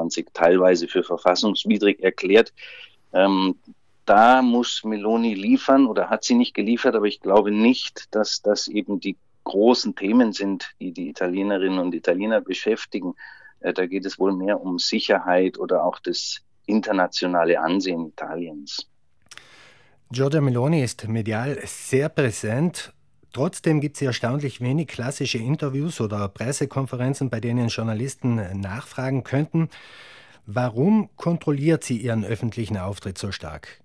2021 teilweise für verfassungswidrig erklärt. Da muss Meloni liefern oder hat sie nicht geliefert, aber ich glaube nicht, dass das eben die großen Themen sind, die die Italienerinnen und Italiener beschäftigen. Da geht es wohl mehr um Sicherheit oder auch das internationale Ansehen Italiens. Giorgia Meloni ist medial sehr präsent. Trotzdem gibt es erstaunlich wenig klassische Interviews oder Pressekonferenzen, bei denen Journalisten nachfragen könnten. Warum kontrolliert sie ihren öffentlichen Auftritt so stark?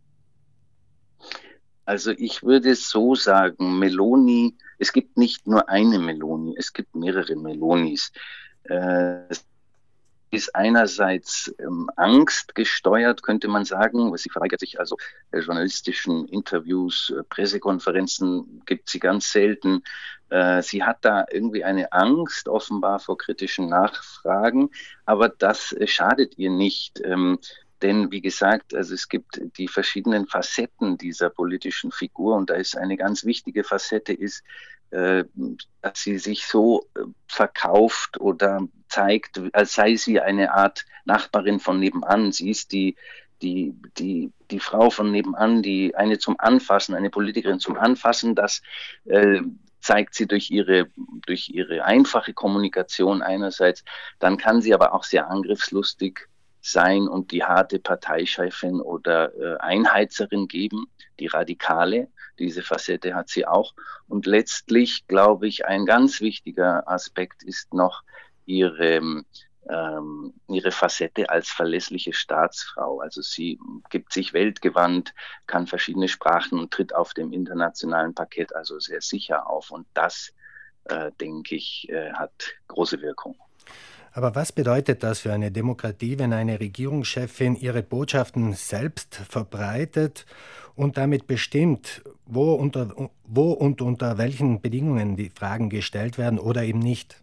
Also ich würde so sagen, Meloni, es gibt nicht nur eine Meloni, es gibt mehrere Melonis. Es ist einerseits angstgesteuert, könnte man sagen. Sie verweigert sich also journalistischen Interviews, Pressekonferenzen gibt sie ganz selten. Sie hat da irgendwie eine Angst offenbar vor kritischen Nachfragen, aber das schadet ihr nicht. Denn wie gesagt, also es gibt die verschiedenen Facetten dieser politischen Figur und da ist eine ganz wichtige Facette ist, dass sie sich so verkauft oder zeigt, als sei sie eine Art Nachbarin von nebenan. Sie ist die Frau von nebenan, eine zum Anfassen, eine Politikerin zum Anfassen. Das zeigt sie durch ihre einfache Kommunikation einerseits. Dann kann sie aber auch sehr angriffslustig sein und die harte Parteichefin oder Einheizerin geben, die Radikale. Diese Facette hat sie auch. Und letztlich, glaube ich, ein ganz wichtiger Aspekt ist noch ihre Facette als verlässliche Staatsfrau. Also sie gibt sich weltgewandt, kann verschiedene Sprachen und tritt auf dem internationalen Parkett also sehr sicher auf. Und das, denke ich, hat große Wirkung. Aber was bedeutet das für eine Demokratie, wenn eine Regierungschefin ihre Botschaften selbst verbreitet und damit bestimmt, wo und unter welchen Bedingungen die Fragen gestellt werden oder eben nicht?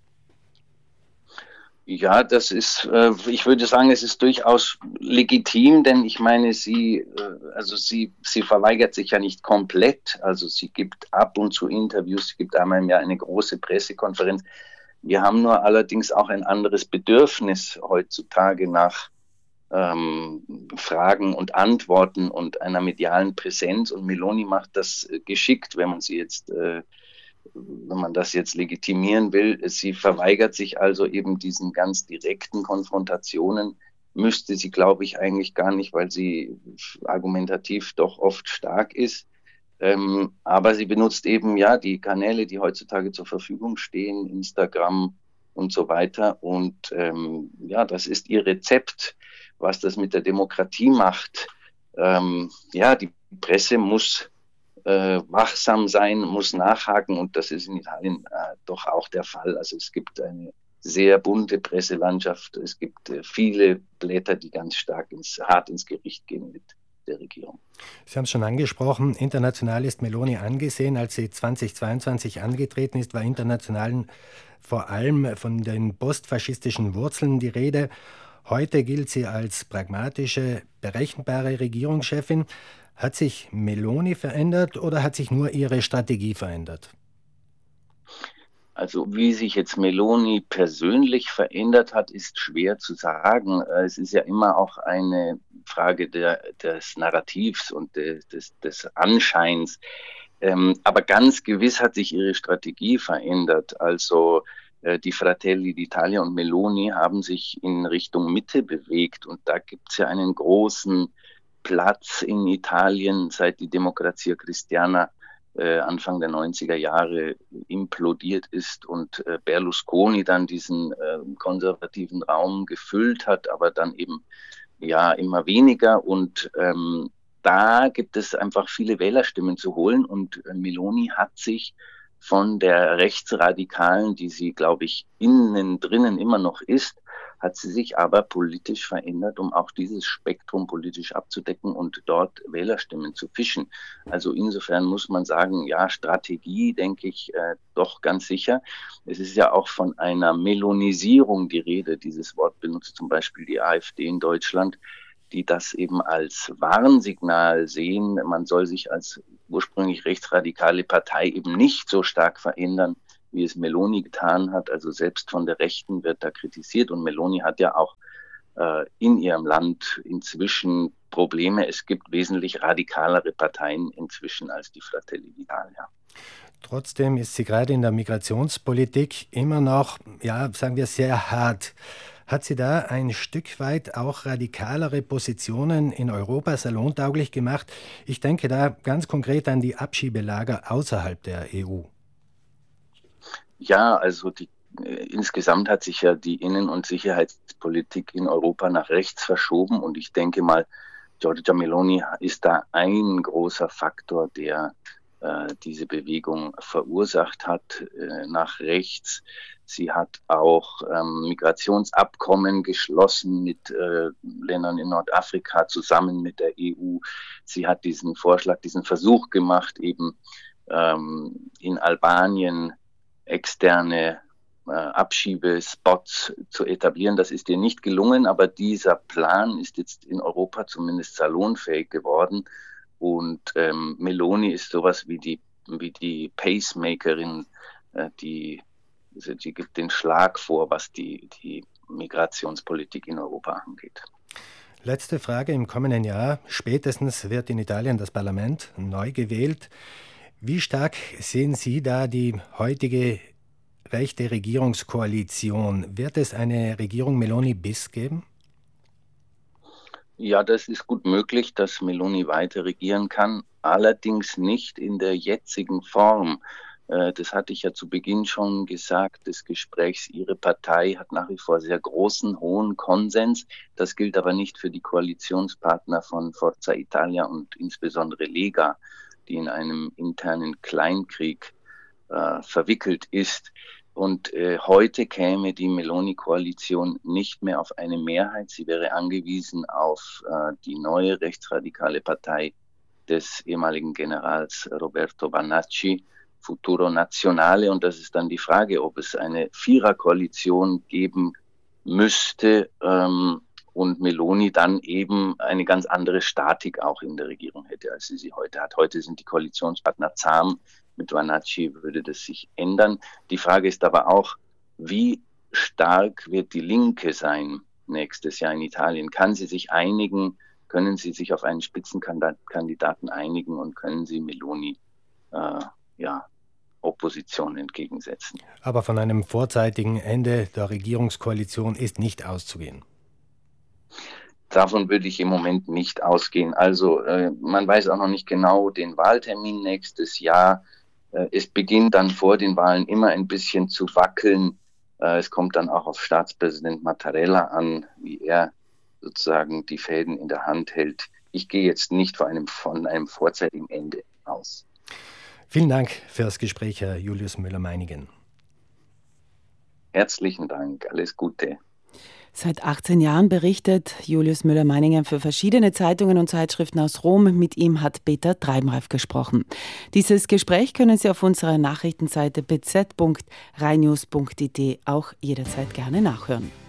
Ja, ich würde sagen, es ist durchaus legitim, denn ich meine, sie verweigert sich ja nicht komplett. Also sie gibt ab und zu Interviews, sie gibt einmal im Jahr eine große Pressekonferenz. Wir haben nur allerdings auch ein anderes Bedürfnis heutzutage nach Fragen und Antworten und einer medialen Präsenz. Und Meloni macht das geschickt, wenn man das jetzt legitimieren will. Sie verweigert sich also eben diesen ganz direkten Konfrontationen. Müsste sie, glaube ich, eigentlich gar nicht, weil sie argumentativ doch oft stark ist. Aber sie benutzt eben ja die Kanäle, die heutzutage zur Verfügung stehen, Instagram und so weiter. Und ja, das ist ihr Rezept, was das mit der Demokratie macht. Ja, die Presse muss wachsam sein, muss nachhaken und das ist in Italien doch auch der Fall. Also es gibt eine sehr bunte Presselandschaft. Es gibt viele Blätter, die ganz hart ins Gericht gehen mit der Regierung. Sie haben es schon angesprochen, international ist Meloni angesehen. Als sie 2022 angetreten ist, war international vor allem von den postfaschistischen Wurzeln die Rede. Heute gilt sie als pragmatische, berechenbare Regierungschefin. Hat sich Meloni verändert oder hat sich nur ihre Strategie verändert? Also wie sich jetzt Meloni persönlich verändert hat, ist schwer zu sagen. Es ist ja immer auch eine Frage des Narrativs und des Anscheins. Aber ganz gewiss hat sich ihre Strategie verändert. Also die Fratelli d'Italia und Meloni haben sich in Richtung Mitte bewegt. Und da gibt es ja einen großen Platz in Italien, seit die Democrazia Cristiana Anfang der 90er Jahre implodiert ist und Berlusconi dann diesen konservativen Raum gefüllt hat, aber dann eben ja immer weniger. Und da gibt es einfach viele Wählerstimmen zu holen. Und Meloni hat sich von der Rechtsradikalen, die sie, glaube ich, innen drinnen immer noch ist, hat sie sich aber politisch verändert, um auch dieses Spektrum politisch abzudecken und dort Wählerstimmen zu fischen. Also insofern muss man sagen, ja, Strategie, denke ich, doch ganz sicher. Es ist ja auch von einer Melonisierung die Rede. Dieses Wort benutzt zum Beispiel die AfD in Deutschland, die das eben als Warnsignal sehen. Man soll sich als ursprünglich rechtsradikale Partei eben nicht so stark verändern, wie es Meloni getan hat. Also selbst von der Rechten wird da kritisiert. Und Meloni hat ja auch in ihrem Land inzwischen Probleme. Es gibt wesentlich radikalere Parteien inzwischen als die Fratelli d'Italia. Trotzdem ist sie gerade in der Migrationspolitik immer noch, ja, sagen wir, sehr hart. Hat sie da ein Stück weit auch radikalere Positionen in Europa salontauglich gemacht? Ich denke da ganz konkret an die Abschiebelager außerhalb der EU. Ja, also insgesamt hat sich ja die Innen- und Sicherheitspolitik in Europa nach rechts verschoben und ich denke mal, Giorgia Meloni ist da ein großer Faktor, der diese Bewegung verursacht hat nach rechts. Sie hat auch Migrationsabkommen geschlossen mit Ländern in Nordafrika zusammen mit der EU. Sie hat diesen Versuch gemacht, eben in Albanien externe Abschiebespots zu etablieren. Das ist ihr nicht gelungen, aber dieser Plan ist jetzt in Europa zumindest salonfähig geworden. Und Meloni ist sowas wie die Pacemakerin, die gibt den Schlag vor, was die Migrationspolitik in Europa angeht. Letzte Frage. Im kommenden Jahr spätestens wird in Italien das Parlament neu gewählt. Wie stark sehen Sie da die heutige rechte Regierungskoalition? Wird es eine Regierung Meloni-bis geben? Ja, das ist gut möglich, dass Meloni weiter regieren kann, allerdings nicht in der jetzigen Form. Das hatte ich ja zu Beginn schon gesagt, des Gesprächs. Ihre Partei hat nach wie vor sehr großen, hohen Konsens. Das gilt aber nicht für die Koalitionspartner von Forza Italia und insbesondere Lega, die in einem internen Kleinkrieg verwickelt ist. Und heute käme die Meloni-Koalition nicht mehr auf eine Mehrheit. Sie wäre angewiesen auf die neue rechtsradikale Partei des ehemaligen Generals Roberto Bannacci, Futuro Nazionale. Und das ist dann die Frage, ob es eine Viererkoalition geben müsste und Meloni dann eben eine ganz andere Statik auch in der Regierung hätte, als sie heute hat. Heute sind die Koalitionspartner zahm. Mit Bannacci würde das sich ändern. Die Frage ist aber auch, wie stark wird die Linke sein nächstes Jahr in Italien? Kann sie sich einigen? Können sie sich auf einen Spitzenkandidaten einigen und können sie Meloni Opposition entgegensetzen? Aber von einem vorzeitigen Ende der Regierungskoalition ist nicht auszugehen. Davon würde ich im Moment nicht ausgehen. Also man weiß auch noch nicht genau den Wahltermin nächstes Jahr. Es beginnt dann vor den Wahlen immer ein bisschen zu wackeln. Es kommt dann auch auf Staatspräsident Mattarella an, wie er sozusagen die Fäden in der Hand hält. Ich gehe jetzt nicht von einem vorzeitigen Ende aus. Vielen Dank für das Gespräch, Herr Julius Müller-Meinigen. Herzlichen Dank, alles Gute. Seit 18 Jahren berichtet Julius Müller-Meiningen für verschiedene Zeitungen und Zeitschriften aus Rom. Mit ihm hat Peter Treibenreif gesprochen. Dieses Gespräch können Sie auf unserer Nachrichtenseite bz.rheinnews.it auch jederzeit gerne nachhören.